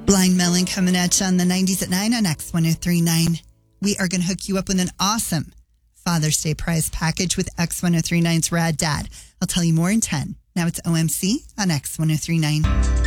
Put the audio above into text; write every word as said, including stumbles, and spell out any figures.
Blind Melon coming at you on the nineties at nine on X one oh three point nine. We are going to hook you up with an awesome Father's Day prize package with X one oh three point nine's Rad Dad. I'll tell you more in ten. Now it's O M C on X one oh three point nine.